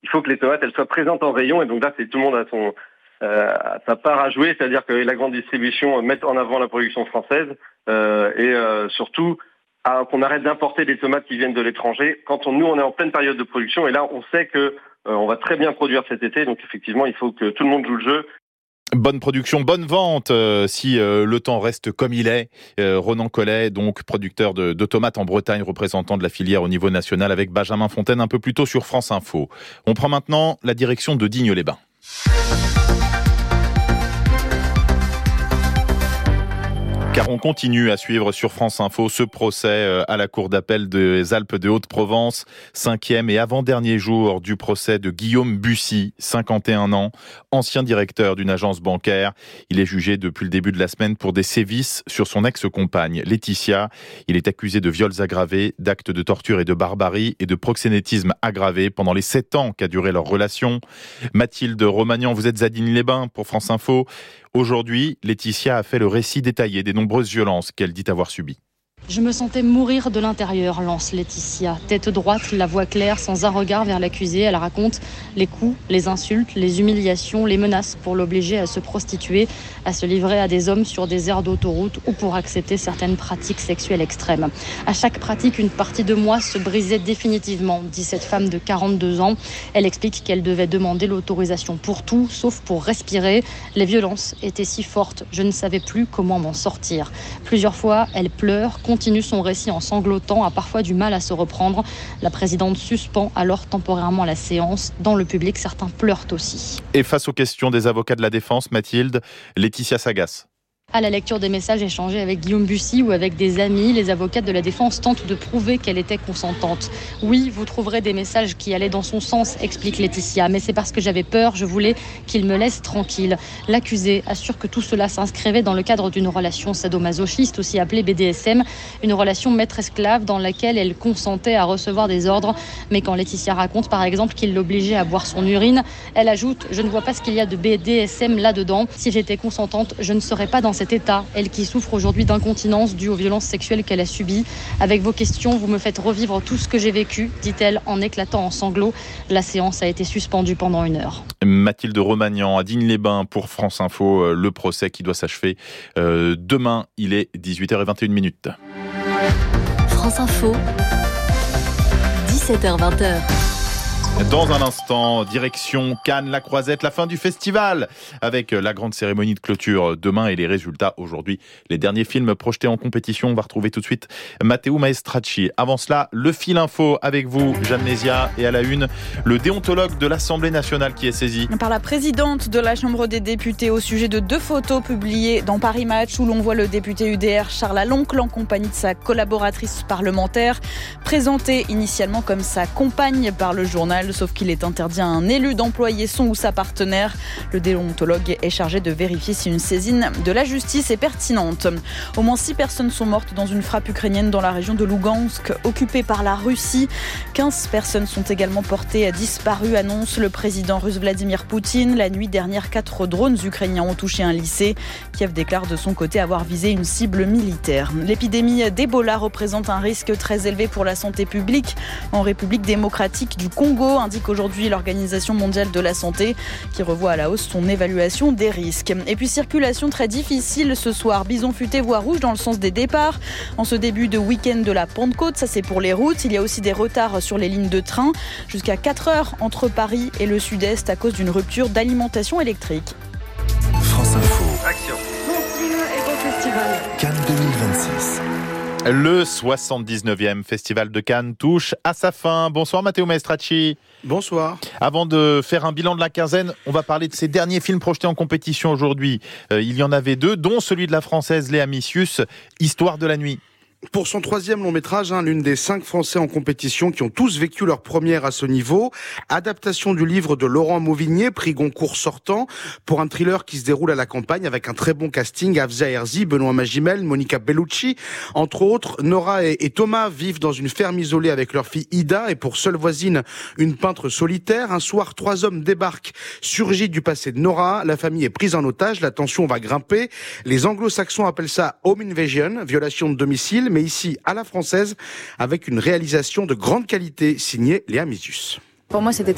il faut que les tomates elles soient présentes en rayon, et donc là c'est tout le monde a sa part à jouer, c'est-à-dire que la grande distribution met en avant la production française et surtout qu'on arrête d'importer des tomates qui viennent de l'étranger. Nous on est en pleine période de production, et là on sait que on va très bien produire cet été, donc effectivement il faut que tout le monde joue le jeu. Bonne production, bonne vente, si le temps reste comme il est. Ronan Collet, donc producteur de tomates en Bretagne, représentant de la filière au niveau national, avec Benjamin Fontaine un peu plus tôt sur France Info. On prend maintenant la direction de Digne-les-Bains. Car on continue à suivre sur France Info ce procès à la Cour d'appel des Alpes de Haute-Provence, 5e et avant-dernier jour du procès de Guillaume Bussy, 51 ans, ancien directeur d'une agence bancaire. Il est jugé depuis le début de la semaine pour des sévices sur son ex-compagne, Laetitia. Il est accusé de viols aggravés, d'actes de torture et de barbarie et de proxénétisme aggravé pendant les 7 ans qu'a duré leur relation. Mathilde Romagnan, vous êtes à Digne-les-Bains pour France Info. Aujourd'hui, Laetitia a fait le récit détaillé des nombreuses violences qu'elle dit avoir subies. Je me sentais mourir de l'intérieur, lance Laetitia. Tête droite, la voix claire, sans un regard vers l'accusé. Elle raconte les coups, les insultes, les humiliations, les menaces pour l'obliger à se prostituer, à se livrer à des hommes sur des aires d'autoroute ou pour accepter certaines pratiques sexuelles extrêmes. À chaque pratique, une partie de moi se brisait définitivement, dit cette femme de 42 ans. Elle explique qu'elle devait demander l'autorisation pour tout, sauf pour respirer. Les violences étaient si fortes, je ne savais plus comment m'en sortir. Plusieurs fois, elle pleure, continue son récit en sanglotant, a parfois du mal à se reprendre. La présidente suspend alors temporairement la séance. Dans le public, certains pleurent aussi. Et face aux questions des avocats de la défense, Mathilde, Laetitia s'agace. À la lecture des messages échangés avec Guillaume Bussy ou avec des amis, les avocats de la défense tentent de prouver qu'elle était consentante. Oui, vous trouverez des messages qui allaient dans son sens, explique Laetitia, mais c'est parce que j'avais peur, je voulais qu'il me laisse tranquille. L'accusé assure que tout cela s'inscrivait dans le cadre d'une relation sadomasochiste, aussi appelée BDSM, une relation maître-esclave dans laquelle elle consentait à recevoir des ordres. Mais quand Laetitia raconte par exemple qu'il l'obligeait à boire son urine, elle ajoute « Je ne vois pas ce qu'il y a de BDSM là-dedans. Si j'étais consentante, je ne serais pas dans cet état, elle qui souffre aujourd'hui d'incontinence due aux violences sexuelles qu'elle a subies. Avec vos questions, vous me faites revivre tout ce que j'ai vécu, dit-elle en éclatant en sanglots. La séance a été suspendue pendant 1 heure. Mathilde Romagnan à Digne-les-Bains pour France Info, le procès qui doit s'achever demain. Il est 18h21. France Info, 17h-20h. Dans un instant, direction Cannes, la Croisette, la fin du festival avec la grande cérémonie de clôture demain et les résultats aujourd'hui. Les derniers films projetés en compétition, on va retrouver tout de suite Matteo Maestracci. Avant cela, le fil info avec vous, Jeanne Mézia, et à la une, le déontologue de l'Assemblée nationale qui est saisi. Par la présidente de la Chambre des députés au sujet de 2 photos publiées dans Paris Match où l'on voit le député UDR Charles Aloncle en compagnie de sa collaboratrice parlementaire, présentée initialement comme sa compagne par le journal. Sauf qu'il est interdit à un élu d'employer son ou sa partenaire. Le déontologue est chargé de vérifier si une saisine de la justice est pertinente. Au moins 6 personnes sont mortes dans une frappe ukrainienne dans la région de Lougansk, occupée par la Russie. 15 personnes sont également portées disparues, annonce le président russe Vladimir Poutine. La nuit dernière, 4 drones ukrainiens ont touché un lycée. Kiev déclare de son côté avoir visé une cible militaire. L'épidémie d'Ebola représente un risque très élevé pour la santé publique en République démocratique du Congo, indique aujourd'hui l'Organisation mondiale de la santé qui revoit à la hausse son évaluation des risques. Et puis circulation très difficile ce soir. Bison futé voie rouge dans le sens des départs. En ce début de week-end de la Pentecôte, ça c'est pour les routes. Il y a aussi des retards sur les lignes de train. Jusqu'à 4 heures entre Paris et le sud-est à cause d'une rupture d'alimentation électrique. France Info. Action. Cannes 2026. Le 79e Festival de Cannes touche à sa fin. Bonsoir Matteo Maestracci. Bonsoir. Avant de faire un bilan de la quinzaine, on va parler de ces derniers films projetés en compétition aujourd'hui. Il y en avait 2, dont celui de la Française Léa Missius, Histoire de la nuit. Pour son 3e long métrage, l'une des 5 Français en compétition qui ont tous vécu leur première à ce niveau. Adaptation du livre de Laurent Mauvigné, prix Goncourt sortant, pour un thriller qui se déroule à la campagne avec un très bon casting. Afzia Herzi, Benoît Magimel, Monica Bellucci. Entre autres, Nora et Thomas vivent dans une ferme isolée avec leur fille Ida et pour seule voisine, une peintre solitaire. Un soir, 3 hommes débarquent, surgis du passé de Nora. La famille est prise en otage, la tension va grimper. Les anglo-saxons appellent ça home invasion, violation de domicile. Mais ici, à la française, avec une réalisation de grande qualité signée Léa Missius. Pour moi, c'était